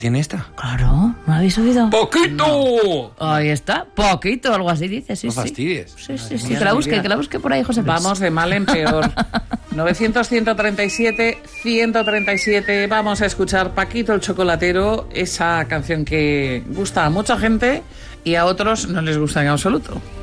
¿Tiene esta? Claro, ¿no habéis oído? ¡Poquito! Ahí está, poquito, algo así dice, sí, No sí. fastidies. Sí, que la busque por ahí, José Luis. Vamos de mal en peor. 900-137, 137. Vamos a escuchar Paquito el Chocolatero, esa canción que gusta a mucha gente y a otros no les gusta en absoluto.